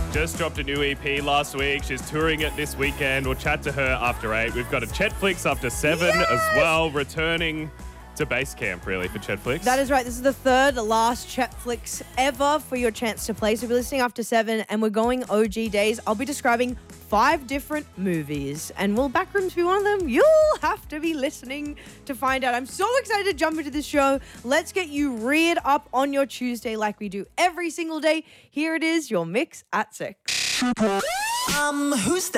Just dropped a new EP last week. She's touring it this weekend. We'll chat to her after 8. We've got a Chetflix after 7 as well, returning to base camp, really, for Chetflix. That is right. This is the third last Chetflix ever for your chance to play. So if you're listening after 7 and we're going OG days, I'll be describing 5 different movies. And will Backrooms be one of them? You'll have to be listening to find out. I'm so excited to jump into this show. Let's get you reared up on your Tuesday like we do every single day. Here it is, your mix at 6. Who's that?